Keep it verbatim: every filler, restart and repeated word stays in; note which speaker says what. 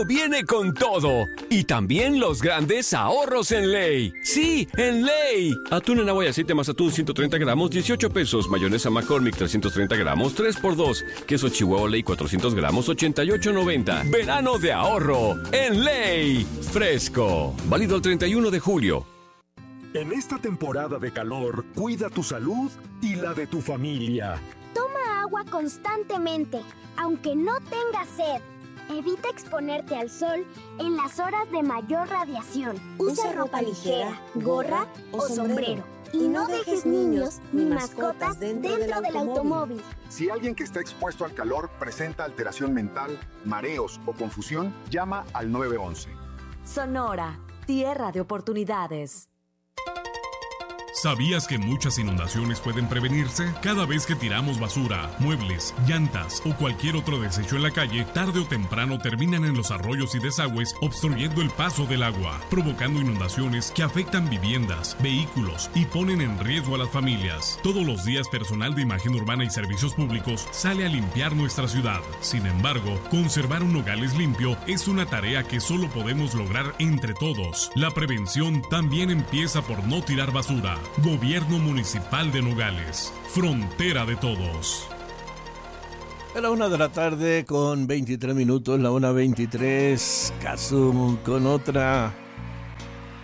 Speaker 1: Viene con todo. Y también los grandes ahorros en Ley. ¡Sí, en Ley! Atún en agua y aceite más atún ciento treinta gramos, dieciocho pesos. Mayonesa McCormick trescientos treinta gramos, tres por dos. Queso Chihuahua Ley cuatrocientos gramos, ochenta y ocho noventa. Verano de ahorro en Ley. Fresco. Válido el treinta y uno de julio.
Speaker 2: En esta temporada de calor, cuida tu salud y la de tu familia.
Speaker 3: Toma agua constantemente, aunque no tengas sed. Evita exponerte al sol en las horas de mayor radiación. Usa ropa ligera, gorra o sombrero. Y no dejes niños ni mascotas dentro del automóvil.
Speaker 4: Si alguien que está expuesto al calor presenta alteración mental, mareos o confusión, llama al nueve once.
Speaker 5: Sonora, tierra de oportunidades.
Speaker 6: ¿Sabías que muchas inundaciones pueden prevenirse? Cada vez que tiramos basura, muebles, llantas o cualquier otro desecho en la calle, tarde o temprano terminan en los arroyos y desagües obstruyendo el paso del agua, provocando inundaciones que afectan viviendas, vehículos y ponen en riesgo a las familias. Todos los días personal de imagen urbana y servicios públicos sale a limpiar nuestra ciudad. Sin embargo, conservar un Nogales limpio es una tarea que solo podemos lograr entre todos. La prevención también empieza por no tirar basura. Gobierno Municipal de Nogales, frontera de todos.
Speaker 7: A la una de la tarde con veintitrés minutos, la una veintitrés, Kazum con otra